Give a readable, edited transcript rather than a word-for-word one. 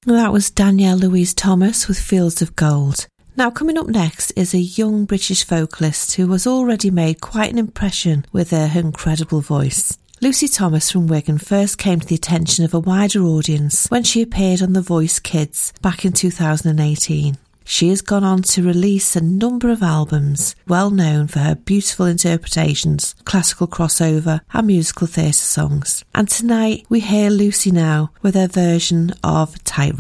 That was Danielle Louise Thomas with Fields of Gold. Now coming up next is a young British vocalist who has already made quite an impression with her incredible voice. Lucy Thomas from Wigan first came to the attention of a wider audience when she appeared on The Voice Kids back in 2018. She has gone on to release a number of albums, well known for her beautiful interpretations, classical crossover and musical theatre songs. And tonight we hear Lucy now with her version of Tightrope.